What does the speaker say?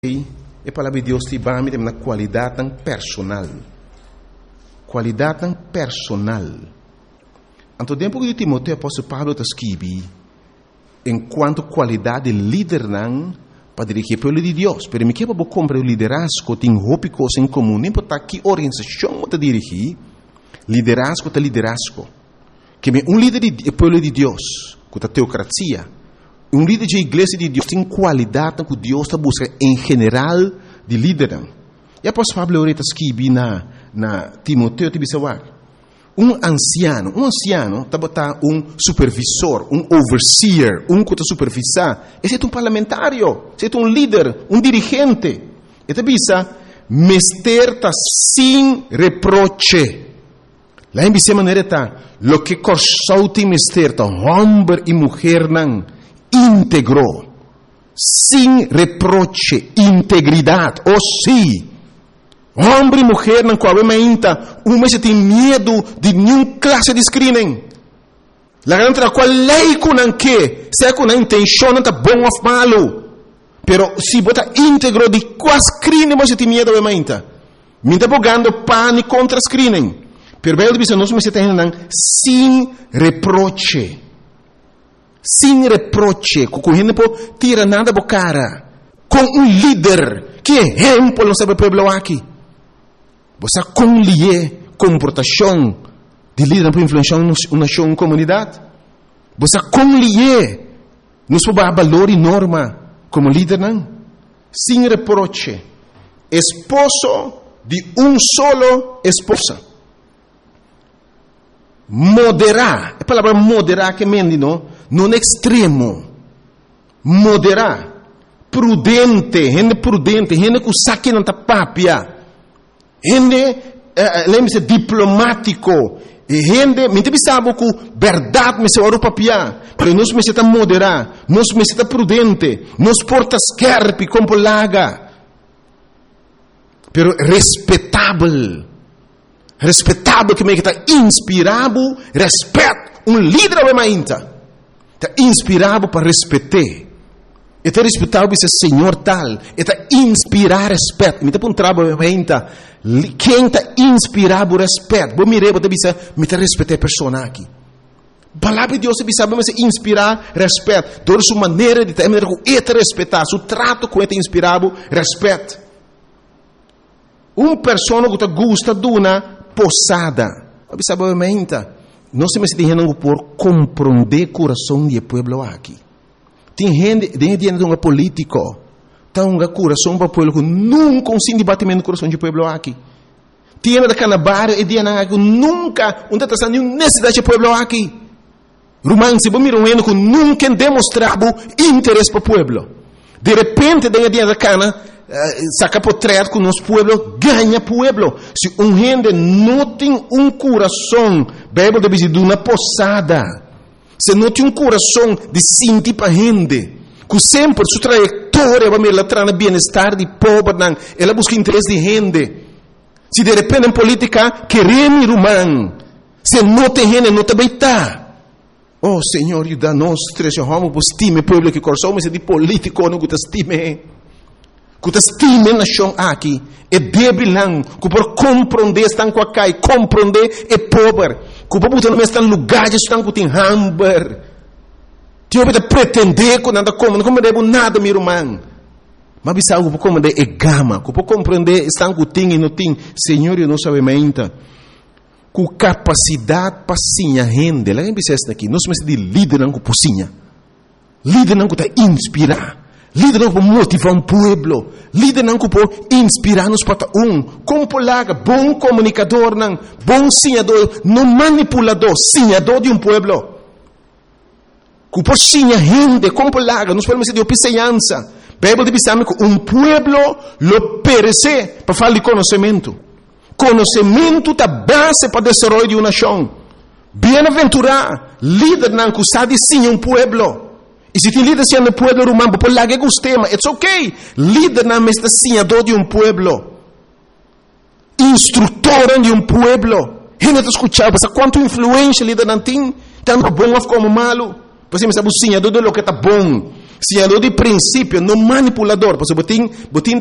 a palavra de Deus te vai me na qualidade personal. Qualidade personal. Então, tempo que Timoteo, apóstolo Pablo, está escrevendo, enquanto qualidade de líder para dirigir o povo de Deus. Pero me quero comprar o liderazgo, tem roupa coisa em comum. Nem para que organização está dirigir, liderazgo está liderazgo. Que um líder do povo de Deus, com a teocracia, um líder de igreja de Deus tem qualidade que Deus está buscando em geral de líder. E após Pablo ahorita escreve na Timoteo, um anciano está botando um supervisor, um overseer, um que está supervisar. Esse é um parlamentário, esse é um líder, um dirigente. Ele bisa mester está sem reproche. Lá em essa maneira está, lo que corsou tem mester está homem e mulher íntegro, sem reproche, integridade, ou sim. Homem e mulher não coabita, uma se tem medo de nenhuma classe de screening. La grande qual lei com que, se com a intenção não tá bom ou malo, pero se bota íntegro de qual screening você tem medo ou ainda. Me está bogando pane contra screening. Pero bem dizer nós me se tem sem reproche. Sem reproche, com gente não tira nada da cara, com um líder que exemplo não sabe o povo aqui. Você conlie comportação de líder para influenciar uma nação, uma comunidade. Você conlie nos valor e norma como líder não. Sem reproche, esposo de solo esposa. Moderar, a palavra moderar que mendi não extremo, moderar, prudente, gente que saque não tá papia, gente, lembre-se, diplomático, gente, me sabe que verdade me se ora papia, mas nós me se tá moderar, nós me se tá prudente, nós porta scarpe como laga, pero respeitável que me está inspirado, respeito, um líder é ainda. Está inspirado para respeitar. Está respeitado para ser Senhor tal. Está inspirado respeito. Me está um trabalho ainda. Quem está inspirado respeito? Vou mirar, vou dizer, me está respeitar a pessoa aqui. A palavra de Deus sabe me inspirar respeito. Toda sua maneira de ter respeitar, seu trato com ele inspirado respeito. Uma pessoa que gosta de uma posada. Obviamente, nós temos que por compreender o coração do povo aqui. Tem gente que é político, tem um coração para o povo que nunca consegue debatimento no coração do povo aqui. Tem gente que nunca tem nenhuma necessidade do povo aqui. Romance, que nunca demonstrado interesse para o povo. De repente, tem gente que saca portrait com nosso povo, ganha povo. Se gente não tem coração, Bíblia diz de uma posada. Se não tem coração de sentir para gente, que sempre sua trajetória vai me levar no bem-estar de povo, ela busca interesse de gente. Se de repente em política queremos irmão, se não tem gente, não também está. Oh Senhor, ajuda-nos, trechamos, estime povo que coração, mas de político não te estime. Que estime nação aqui é débil não, que por compreender estão com a cai, compreender é pobre, que por botar no estão lugares estão com tem hambre. Tio pode pretender que nada como, não compreendo nada meu irmão. Mas bisa algo por compreender é gama, que por compreender estão com tem e não tem, Senhor, eu não sabe ainda. Com capacidade para sinha rende, lá em Bicesta aqui, nós somos de líder não com pocinha, líder não com tá inspirar. Líder não para motivar um povo, líder não para inspirar-nos para como polaga, bom comunicador, não, bom sinhador, não manipulador, sinhador de um povo. Que por sinha rende, como polaga, nós podemos dizer de opiceança. Bíblia diz que um povo lo perece para falar de conhecimento. Conhecimento é a base para o desenvolvimento de uma nação. Bem-aventurado, líder não que sabe sim um povo. E se tem líder sendo povo romano, por lá que gostema, it's okay. Líder não é senhador de um povo, instrutor de um povo. Gente está escutando, quanto influência líder não tem, tanto bom como malo. Você me sabe o senhador do que está bom. Senhor de princípio, não manipulador. Porque botim